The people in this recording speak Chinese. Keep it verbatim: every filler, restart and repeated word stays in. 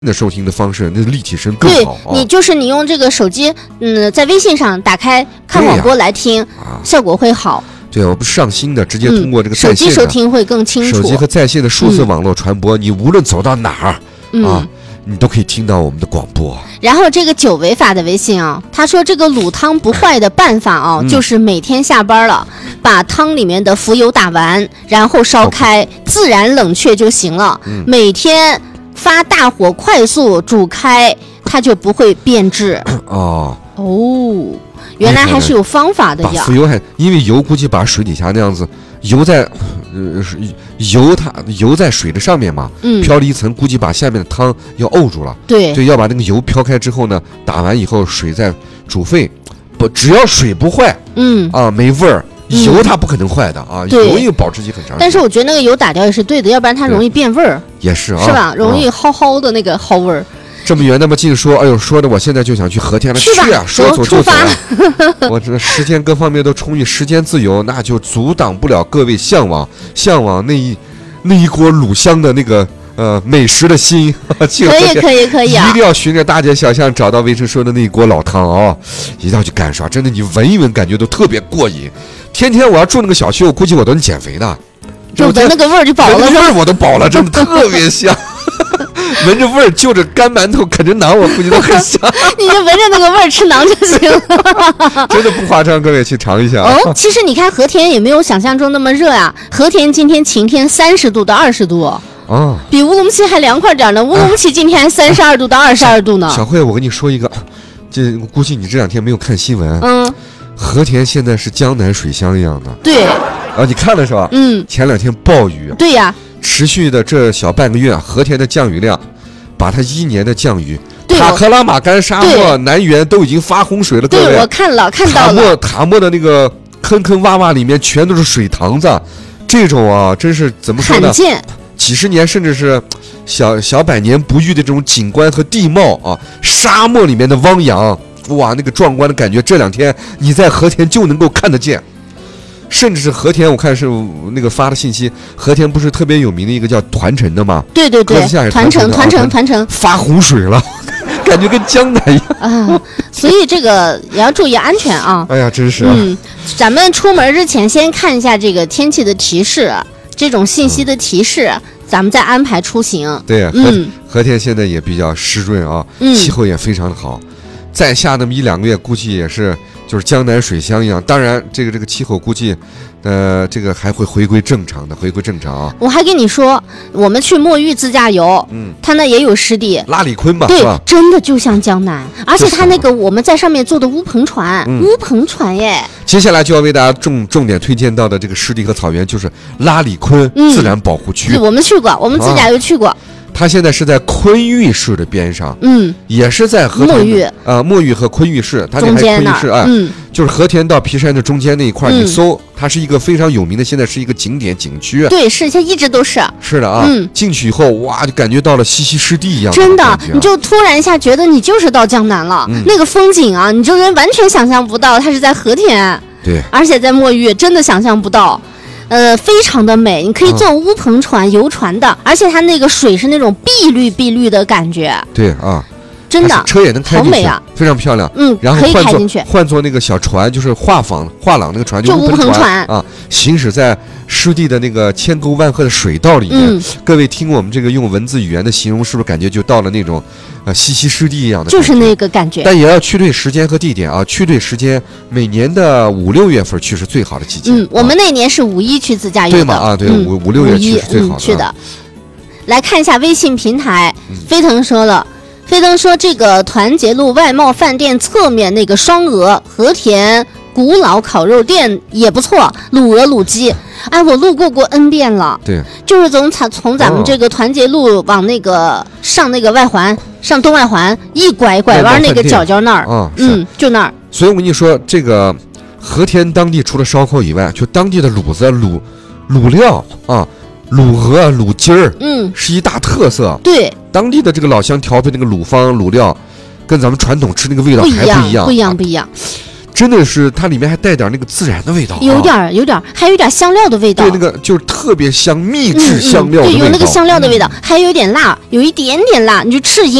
的收听的方式，那立体声更好。 对，你就是你用这个手机，嗯，在微信上打开看广播来听，啊、效果会好。 对，我不是上新的，直接通过这个在线、 嗯、手机收听会更清楚。 手机和在线的数字网络传播，嗯、你无论走到哪儿、 嗯、 啊，你都可以听到我们的广播。 然后这个久违法的微信啊，他说这个卤汤不坏的办法啊，嗯、就是每天下班了，把汤里面的浮油打完，然后烧开，自然冷却就行了。嗯、每天。发大火快速煮开，它就不会变质。 哦哦，原来还是有方法的呀。 把浮油还因为油估计把水底下那样子油在，呃，油它油在水的上面嘛，嗯，飘了一层，估计把下面的汤要沤住了。 对， 对，要把那个油飘开之后呢，打完以后水再煮沸，不只要水不坏， 嗯啊没味儿。油它不可能坏的啊，油有保质期很长时间。 但是我觉得那个油打掉也是对的，要不然它容易变味儿。 也是啊， 是吧？容易齁齁的那个齁味儿。 这么远那么近说，哎呦，说的我现在就想去和田了。 去吧， 啊，说走就走、啊。 我这时间各方面都充裕，时间自由，那就阻挡不了各位向往向往那一那一锅卤香的那个呃美食的心。 可以可以可以啊！ 一定要循着大街小巷找到维生说的那一锅老汤啊、哦，一定要去干刷。真的，你闻一闻，感觉都特别过瘾。天天我要住那个小区，我估计我都能减肥的。 就闻那个味儿就饱了， 闻味儿我都饱了，真的特别香。闻着味儿就着干馒头啃着馕，我估计都很香。 你就闻着那个味儿吃馕就行了。 真的不夸张，各位去尝一下。 哦，其实你看和田也没有想象中那么热啊。和田今天晴天三十度到二十度。 哦， 比乌鲁木齐还凉快点呢。乌鲁木齐今天三十二度到二十二度呢。 小慧，我跟你说一个，这估计你这两天没有看新闻。 嗯。 和田现在是江南水乡一样的。 对。 啊，你看了是吧？ 嗯。 前两天暴雨。 对呀。 持续的这小半个月，和田的降雨量，把它一年的降雨，塔克拉玛干沙漠、南源都已经发洪水了。各位， 对，我看了，看到了。 塔莫塔莫的那个坑坑洼洼里面全都是水塘子，这种啊，真是怎么说呢？ 罕见。 几十年甚至是小小百年不遇的这种景观和地貌啊，沙漠里面的汪洋，哇，那个壮观的感觉，这两天你在和田就能够看得见。甚至是和田，我看是那个发的信息，和田不是特别有名的一个叫团城的吗？ 对对对，团城团城团城发洪水了，感觉跟江南一样啊。所以这个也要注意安全啊。 哎呀，真是、啊。 嗯，咱们出门之前先看一下这个天气的提示，这种信息的提示，嗯、咱们再安排出行。 对，嗯，和田现在也比较湿润啊， 嗯、 气候也非常的好，再下那么一两个月，估计也是。就是江南水乡一样，当然这个这个气候估计，呃，这个还会回归正常的，回归正常啊。 我还跟你说，我们去墨玉自驾游，嗯，它那也有湿地， 拉里坤吧， 对， 是吧？ 真的就像江南，而且它那个我们在上面坐的乌篷船，嗯、乌篷船耶。 接下来就要为大家重重点推荐到的这个湿地和草原，就是拉里坤自然保护区。 嗯、我们去过，我们自驾游去过。啊它现在是在昆玉市的边上， 嗯， 也是在和田墨玉啊，墨玉和昆玉市，它中间那还是昆玉市啊， 嗯， 就是和田到皮山的中间那一块，嗯、你搜，它是一个非常有名的，现在是一个景点景区。 对，是，它一直都是。 是的啊，嗯，进去以后，哇，就感觉到了西溪湿地一样的， 真的，你就突然一下觉得你就是到江南了，嗯、那个风景啊，你就完全想象不到，它是在和田， 对， 而且在墨玉，真的想象不到。呃，非常的美，你可以坐乌篷船、嗯、游船的，而且它那个水是那种碧绿碧绿的感觉。 对啊， 真的， 车也能开进去， 好美啊， 非常漂亮。 嗯， 然后可以开进去， 换坐那个小船，就是画舫、画廊那个船， 就乌篷船啊，行驶在湿地的那个千沟万壑的水道里面。嗯、各位听我们这个用文字语言的形容，是不是感觉就到了那种呃西溪湿地一样的？ 就是那个感觉。 但也要去对时间和地点啊，去对时间，每年的五六月份去是最好的季节。 嗯，我们那年是五一去自驾游的， 对吗？啊，对， 嗯、 五五六月去是最好的。 嗯、去的。来看一下微信平台，嗯、飞腾说了。飞腾说：“这个团结路外贸饭店侧面那个双鹅和田古老烤肉店也不错，卤鹅卤鸡，哎，我路过过 N 遍了。 对， 就是从从咱们这个团结路往那个上那个外环，上东外环一拐拐弯那个角角那儿， 啊、 嗯，就那儿。 所以我跟你说，这个和田当地除了烧烤以外，就当地的卤子、卤卤料啊。”卤鹅、卤鸡儿， 嗯， 是一大特色。 对， 当地的这个老乡调配那个卤方、卤料，跟咱们传统吃那个味道还不一样， 不一样，不一样。 真的是它里面还带点那个孜然的味道、啊， 有点有点，还有点香料的味道。 对，那个就是特别香，秘制香料的味道、 嗯嗯，对，有那个香料的味道，还有点辣，有一点点辣，你就吃